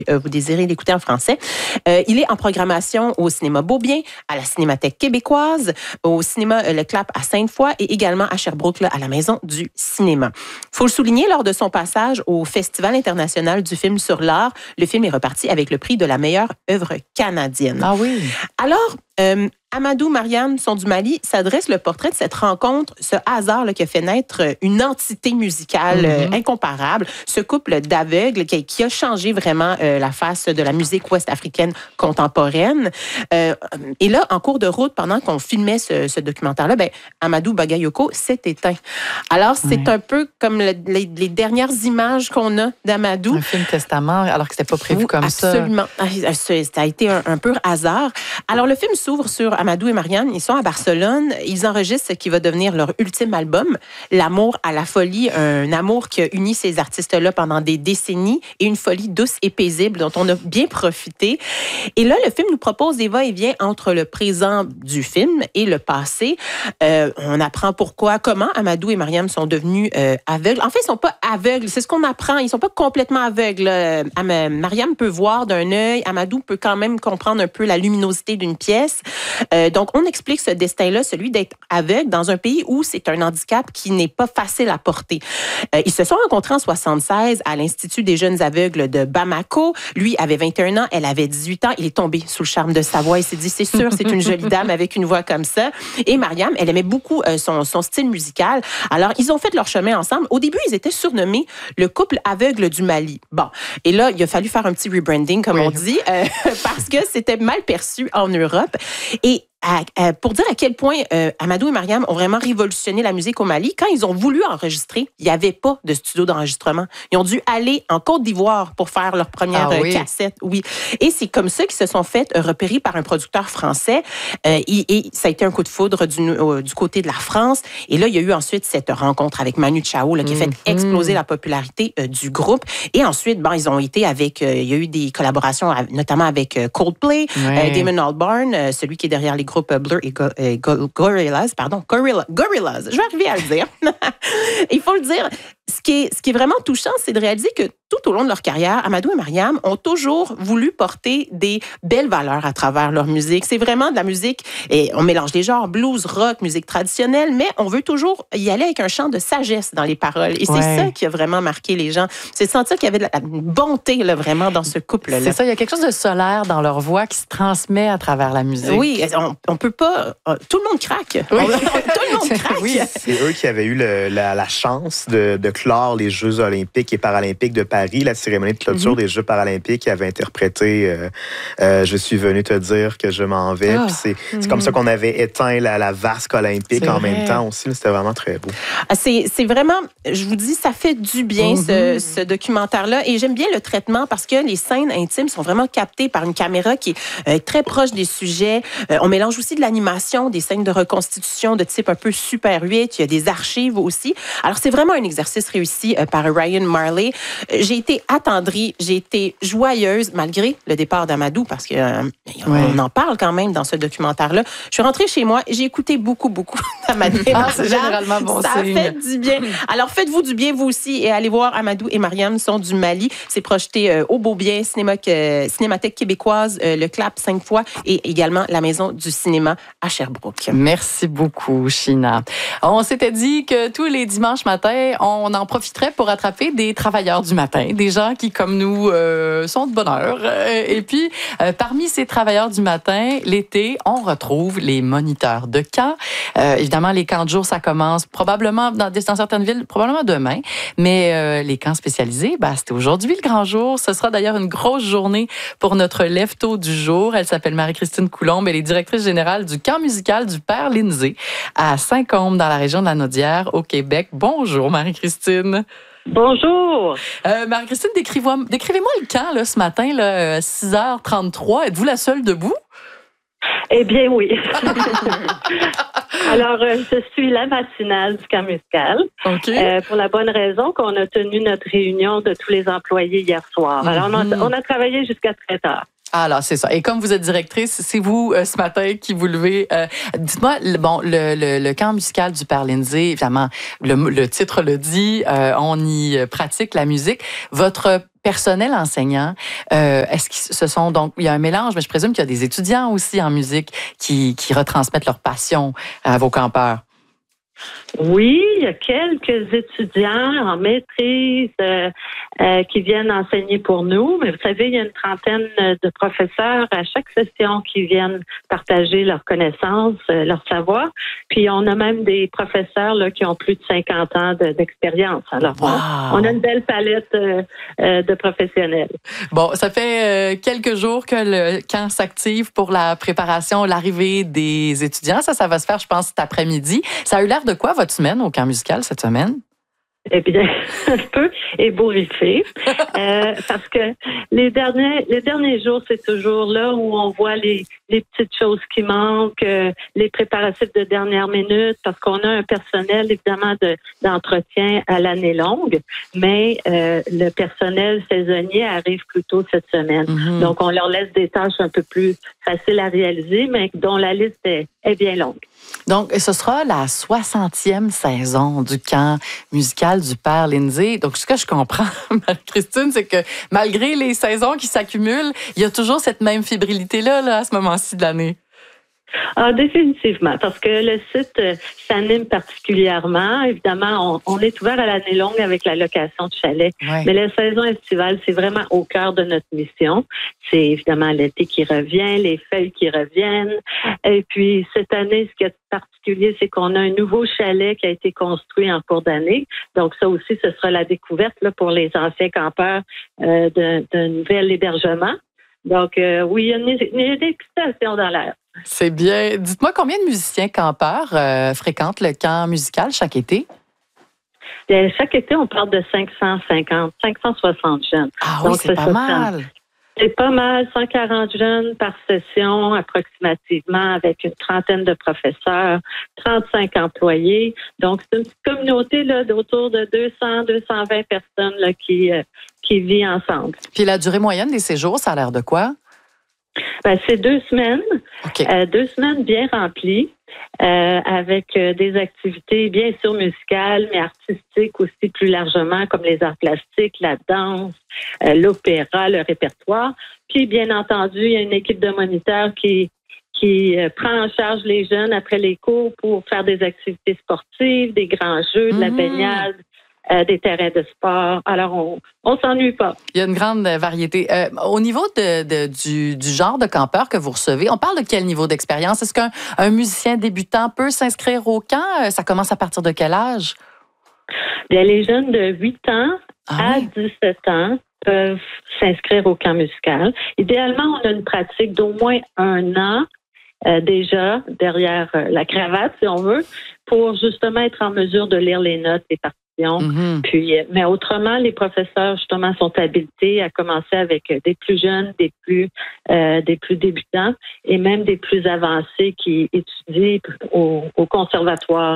vous désirez l'écouter en français. Il est en programmation au cinéma Beaubien, à la Cinémathèque québécoise, au cinéma Le Clap à Sainte-Foy et également à Sherbrooke, là, à la Maison du cinéma. Il faut le souligner, lors de son passage au Festival international du film sur l'art, le film est reparti avec le prix de la meilleure œuvre canadienne. Ah oui. Alors, Amadou Mariam sont du Mali s'adresse le portrait de cette rencontre, ce hasard là, qui a fait naître une entité musicale incomparable, ce couple d'aveugles qui a changé vraiment la face de la musique ouest-africaine contemporaine. Et là, en cours de route, pendant qu'on filmait ce documentaire-là, Amadou Bagayoko s'est éteint. Alors, c'est un peu comme les dernières images qu'on a d'Amadou. Un film testament, alors que c'était pas prévu comme absolument. ça. Absolument. Ça a été un pur hasard. Alors, le film s'ouvre sur Amadou et Mariam. Ils sont à Barcelone. Ils enregistrent ce qui va devenir leur ultime album, L'amour à la folie, un amour qui a uni ces artistes-là pendant des décennies et une folie douce et paisible dont on a bien profité. Et là, le film nous propose des va-et-vient entre le présent du film et le passé. On apprend comment Amadou et Mariam sont devenus aveugles. En fait, ils sont pas aveugles. C'est ce qu'on apprend. Ils sont pas complètement aveugles. Mariam peut voir d'un œil. Amadou peut quand même comprendre un peu la luminosité d'une pièce. Donc, on explique ce destin-là, celui d'être aveugle dans un pays où c'est un handicap qui n'est pas facile à porter. Ils se sont rencontrés en 1976 à l'Institut des jeunes aveugles de Bamako. Lui avait 21 ans, elle avait 18 ans. Il est tombé sous le charme de sa voix. Il s'est dit, c'est sûr, c'est une jolie dame avec une voix comme ça. Et Mariam, elle aimait beaucoup son style musical. Alors, ils ont fait leur chemin ensemble. Au début, ils étaient surnommés le couple aveugle du Mali. Bon, et là, il a fallu faire un petit rebranding, comme on dit, parce que c'était mal perçu en Europe. Et pour dire à quel point Amadou et Mariam ont vraiment révolutionné la musique au Mali, quand ils ont voulu enregistrer, il n'y avait pas de studio d'enregistrement. Ils ont dû aller en Côte d'Ivoire pour faire leur première cassette. Oui. Et c'est comme ça qu'ils se sont fait repérer par un producteur français. Et ça a été un coup de foudre du côté de la France. Et là, il y a eu ensuite cette rencontre avec Manu Chao là, qui a fait exploser la popularité du groupe. Et ensuite, ils ont été avec... il y a eu des collaborations, notamment avec Coldplay, Damon Albarn, celui qui est derrière les groupes Blur et Gorillaz, Gorillaz, je vais arriver à le dire. Il faut le dire, ce qui est vraiment touchant, c'est de réaliser que tout au long de leur carrière, Amadou et Mariam ont toujours voulu porter des belles valeurs à travers leur musique. C'est vraiment de la musique, et on mélange les genres, blues, rock, musique traditionnelle, mais on veut toujours y aller avec un chant de sagesse dans les paroles. Et c'est ça qui a vraiment marqué les gens. C'est de sentir qu'il y avait de la bonté là, vraiment dans ce couple-là. C'est ça, il y a quelque chose de solaire dans leur voix qui se transmet à travers la musique. Oui, on peut pas... Tout le monde craque. Oui. Tout le monde craque. Oui. C'est eux qui avaient eu la chance de clore les Jeux olympiques et paralympiques de Paris, la cérémonie de clôture des Jeux paralympiques, qui avait interprété Je suis venu te dire que je m'en vais. Puis c'est comme ça qu'on avait éteint la vasque olympique en même temps aussi. C'était vraiment très beau. C'est vraiment, je vous dis, ça fait du bien ce documentaire-là. Et j'aime bien le traitement parce que les scènes intimes sont vraiment captées par une caméra qui est très proche des sujets. On mélange aussi de l'animation, des scènes de reconstitution de type un peu Super 8. Il y a des archives aussi. Alors, c'est vraiment un exercice réussi par Ryan Marley. J'ai été attendrie, j'ai été joyeuse malgré le départ d'Amadou parce qu'on en parle quand même dans ce documentaire-là. Je suis rentrée chez moi et j'ai écouté beaucoup d'Amadou. C'est généralement bon signe. Ça fait du bien. Alors, faites-vous du bien, vous aussi, et allez voir Amadou et Mariam sont du Mali. C'est projeté au Beaubien, Cinémathèque québécoise, Le Clap, Sainte-Foy et également la Maison du cinéma à Sherbrooke. Merci beaucoup, Sheena. On s'était dit que tous les dimanches matins, on en profiterait pour attraper des travailleurs du matin, des gens qui, comme nous, sont de bonne heure. Et puis, parmi ces travailleurs du matin, l'été, on retrouve les moniteurs de camp. Évidemment, les camps de jour, ça commence probablement dans certaines villes, probablement demain. Mais les camps spécialisés, c'était aujourd'hui le grand jour. Ce sera d'ailleurs une grosse journée pour notre lève-tôt du jour. Elle s'appelle Marie-Christine Coulombe. Elle est directrice générale du camp musical du Père Lindsay à Saint-Côme, dans la région de la Naudière, au Québec. Bonjour, Marie-Christine. Bonjour. Marie-Christine, décrivez-moi le camp là, ce matin, là, 6h33. Êtes-vous la seule debout? Eh bien, oui. Alors, je suis la matinale du camp musical. Pour la bonne raison qu'on a tenu notre réunion de tous les employés hier soir. Alors, on a travaillé jusqu'à très tard. Alors, c'est ça. Et comme vous êtes directrice, c'est vous, ce matin, qui vous levez. Dites-moi, le camp musical du Père Lindsay, évidemment, le titre le dit, on y pratique la musique. Votre personnel enseignant, est-ce que ce sont donc, il y a un mélange, mais je présume qu'il y a des étudiants aussi en musique qui retransmettent leur passion à vos campeurs. Oui, il y a quelques étudiants en maîtrise qui viennent enseigner pour nous, mais vous savez, il y a une trentaine de professeurs à chaque session qui viennent partager leurs connaissances, leur savoir. Puis on a même des professeurs là, qui ont plus de 50 ans d'expérience. Alors, on a une belle palette de professionnels. Bon, ça fait quelques jours que le camp s'active pour la préparation, l'arrivée des étudiants. Ça va se faire, je pense, cet après-midi. Ça a eu l'air de quoi, votre semaine au camp musical cette semaine? Eh bien, un peu ébouriffé, parce que les derniers jours, c'est toujours là où on voit les petites choses qui manquent, les préparatifs de dernière minute, parce qu'on a un personnel, évidemment, d'entretien à l'année longue, mais le personnel saisonnier arrive plus tôt cette semaine. Mm-hmm. Donc, on leur laisse des tâches un peu plus faciles à réaliser, mais dont la liste est bien longue. Donc, ce sera la 60e saison du camp musical du Père Lindsay. Donc, ce que je comprends, Marie-Christine, c'est que malgré les saisons qui s'accumulent, il y a toujours cette même fébrilité-là à ce moment-ci de l'année. Ah, définitivement, parce que le site s'anime particulièrement. Évidemment, on est ouvert à l'année longue avec la location de chalets. Ouais. Mais la saison estivale, c'est vraiment au cœur de notre mission. C'est évidemment l'été qui revient, les feuilles qui reviennent. Et puis, cette année, ce qui est particulier, c'est qu'on a un nouveau chalet qui a été construit en cours d'année. Donc, ça aussi, ce sera la découverte là, pour les anciens campeurs d'un nouvel hébergement. Donc, oui, il y a une excitation dans l'air. C'est bien. Dites-moi, combien de musiciens campeurs fréquentent le camp musical chaque été? Bien, chaque été, on parle de 560 jeunes. Ah oui, donc, c'est pas mal. C'est pas mal, 140 jeunes par session approximativement, avec une trentaine de professeurs, 35 employés. Donc, c'est une petite communauté là, d'autour de 200-220 personnes là, qui vit ensemble. Puis la durée moyenne des séjours, ça a l'air de quoi? Ben, c'est 2 semaines. Okay. 2 semaines bien remplies, avec des activités bien sûr musicales, mais artistiques aussi plus largement, comme les arts plastiques, la danse, l'opéra, le répertoire. Puis, bien entendu, il y a une équipe de moniteurs qui prend en charge les jeunes après les cours pour faire des activités sportives, des grands jeux, de la baignade, des terrains de sport. Alors, on s'ennuie pas. Il y a une grande variété. Au niveau du genre de campeur que vous recevez, on parle de quel niveau d'expérience? Est-ce qu'un musicien débutant peut s'inscrire au camp? Ça commence à partir de quel âge? Bien, les jeunes de 8 ans à 17 ans peuvent s'inscrire au camp musical. Idéalement, on a une pratique d'au moins 1 an déjà derrière la cravate, si on veut, pour justement être en mesure de lire les notes des partitions. Mm-hmm. Puis, mais autrement, les professeurs justement sont habilités à commencer avec des plus jeunes, des plus débutants et même des plus avancés qui étudient au conservatoire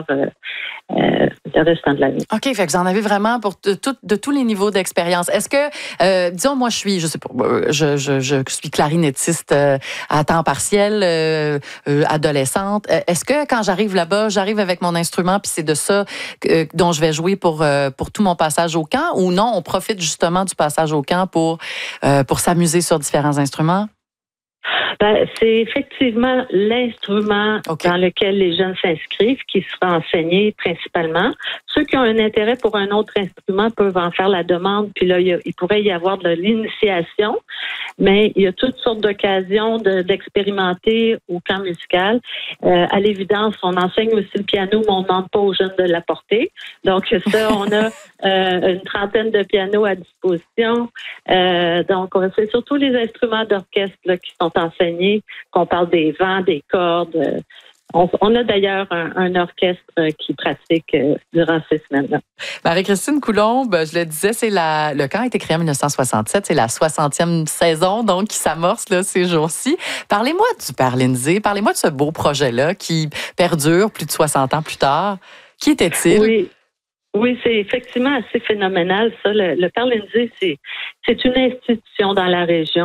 le restant de l'année. OK, fait que vous en avez vraiment pour de tous les niveaux d'expérience. Est-ce que, disons, moi, je sais pas, je suis clarinettiste à temps partiel, adolescente. Est-ce que quand j'arrive là-bas, j'arrive avec mon instrument puis c'est de ça dont je vais jouer pour tout mon passage au camp, ou non, on profite justement du passage au camp pour s'amuser sur différents instruments? Ben, c'est effectivement l'instrument dans lequel les jeunes s'inscrivent qui sera enseigné principalement. Ceux qui ont un intérêt pour un autre instrument peuvent en faire la demande, puis là, il pourrait y avoir de l'initiation, mais il y a toutes sortes d'occasions d'expérimenter au camp musical. À l'évidence, on enseigne aussi le piano, mais on ne demande pas aux jeunes de l'apporter. Donc ça, on a une trentaine de pianos à disposition. Donc, c'est surtout les instruments d'orchestre là, qui sont enseignés, qu'on parle des vents, des cordes. On a d'ailleurs un orchestre qui pratique durant ces semaines-là. Marie-Christine Coulombe, je le disais, le camp a été créé en 1967, c'est la 60e saison donc qui s'amorce là, ces jours-ci. Parlez-moi du Père Lindsay, parlez-moi de ce beau projet-là qui perdure plus de 60 ans plus tard. Qui était-il? Oui, c'est effectivement assez phénoménal, ça. Le Père Lindsay, c'est une institution dans la région.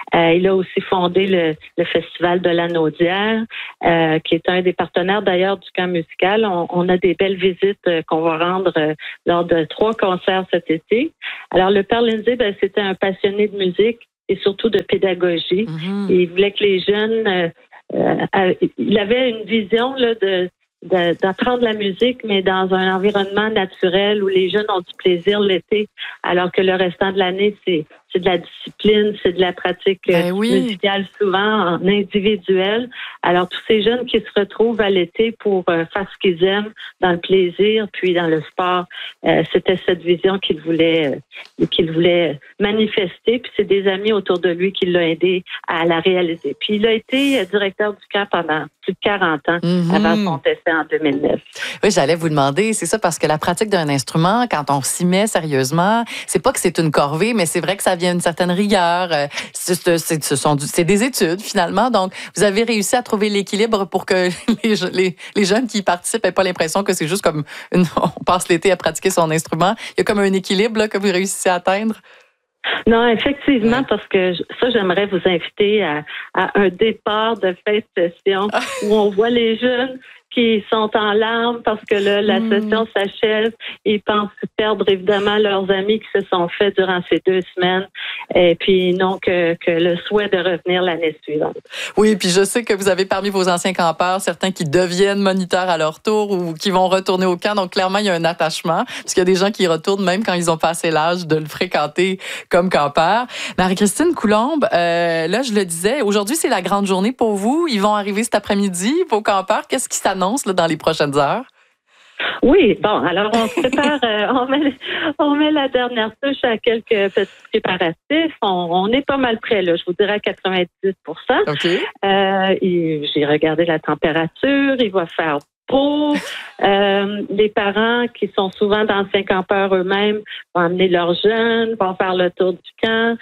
Il a aussi fondé le Festival de la Naudière, qui est un des partenaires d'ailleurs du camp musical. On a des belles visites qu'on va rendre lors de 3 concerts cet été. Alors, le Père Lindsay, c'était un passionné de musique et surtout de pédagogie. Mm-hmm. Et il voulait que les jeunes... il avait une vision là, d'apprendre la musique, mais dans un environnement naturel où les jeunes ont du plaisir l'été, alors que le restant de l'année, c'est de la discipline, c'est de la pratique musicale, souvent en individuel. Alors, tous ces jeunes qui se retrouvent à l'été pour faire ce qu'ils aiment, dans le plaisir, puis dans le sport, c'était cette vision qu'il voulait manifester. Puis c'est des amis autour de lui qui l'ont aidé à la réaliser. Puis il a été directeur du camp pendant plus de 40 ans avant son décès en 2009. Oui, j'allais vous demander, c'est ça, parce que la pratique d'un instrument, quand on s'y met sérieusement, c'est pas que c'est une corvée, mais c'est vrai que ça vient d'une certaine rigueur. C'est des études, finalement. Donc, vous avez réussi à trouver l'équilibre pour que les jeunes qui y participent n'aient pas l'impression que c'est juste comme on passe l'été à pratiquer son instrument. Il y a comme un équilibre là, que vous réussissez à atteindre. Non, effectivement, parce que ça, j'aimerais vous inviter à un départ de fin de session où on voit les jeunes qui sont en larmes parce que là, la session s'achève. Ils pensent perdre évidemment leurs amis qui se sont faits durant ces 2 semaines et puis non que le souhait de revenir l'année suivante. Oui, puis je sais que vous avez parmi vos anciens campeurs certains qui deviennent moniteurs à leur tour ou qui vont retourner au camp. Donc, clairement, il y a un attachement parce qu'il y a des gens qui y retournent même quand ils ont passé l'âge de le fréquenter comme campeur. Marie-Christine Coulombe, là, je le disais, aujourd'hui, c'est la grande journée pour vous. Ils vont arriver cet après-midi, vos campeurs. Qu'est-ce qui s'annonce là, dans les prochaines heures? Oui, bon, alors on se prépare, on met la dernière touche à quelques petits préparatifs. On est pas mal près, là, je vous dirais à 90%. Okay. J'ai regardé la température, il va faire beau. Les parents qui sont souvent d'anciens campeurs eux-mêmes vont amener leurs jeunes, vont faire le tour du camp.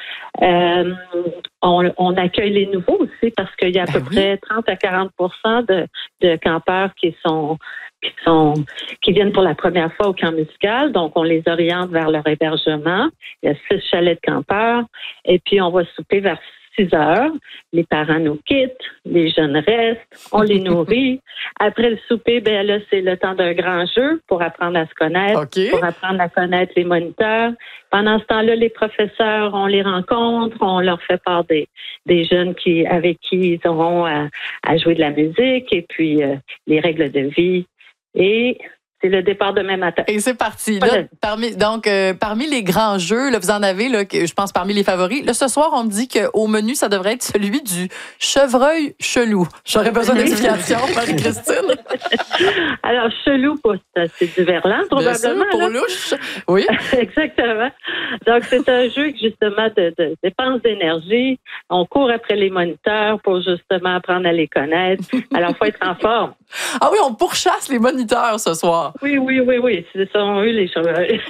On accueille les nouveaux aussi parce qu'il y a à peu près 30 à 40% de campeurs qui viennent pour la première fois au camp musical. Donc, on les oriente vers leur hébergement. Il y a 6 chalets de campeurs. Et puis, on va souper vers 6 heures. Les parents nous quittent. Les jeunes restent. On les nourrit. Après le souper, là, c'est le temps d'un grand jeu pour apprendre à se connaître, pour apprendre à connaître les moniteurs. Pendant ce temps-là, les professeurs, on les rencontre, on leur fait part des jeunes avec qui ils auront à jouer de la musique et puis les règles de vie. Et c'est le départ demain matin. Et c'est parti. Là, parmi les grands jeux, là, vous en avez, là, je pense, parmi les favoris. Là, ce soir, on me dit qu'au menu, ça devrait être celui du chevreuil chelou. J'aurais besoin d'explications, Marie-Christine. Alors, chelou, c'est du verlan, probablement. Bien sûr, pour louche. Oui. Exactement. Donc, c'est un jeu, justement, de dépense d'énergie. On court après les moniteurs pour, justement, apprendre à les connaître. Alors, il faut être en forme. Ah oui, on pourchasse les moniteurs ce soir. Oui. Ce sont eux les chevreuils.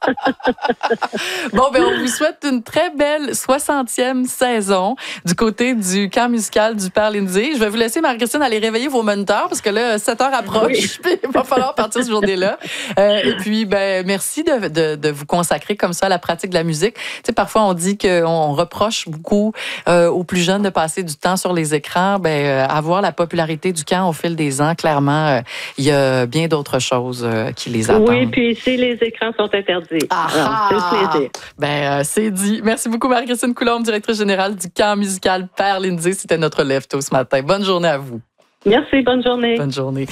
Bon, on vous souhaite une très belle 60e saison du côté du camp musical du Père Lindsay. Je vais vous laisser, Marie-Christine, aller réveiller vos moniteurs parce que là, 7 heures approche. Puis il va falloir partir ce journée-là. Et puis, merci de vous consacrer comme ça à la pratique de la musique. Tu sais, parfois, on dit qu'on reproche beaucoup aux plus jeunes de passer du temps sur les écrans. Avoir la popularité du camp au fil des ans, clairement, il y a bien d'autres choses qui les attendent. Oui, puis si les écrans sont interdits. C'est dit. Merci beaucoup, Marie-Christine Coulombe, directrice générale du camp musical Père Lindsay. C'était notre lève-tôt ce matin. Bonne journée à vous. Merci, bonne journée. Bonne journée.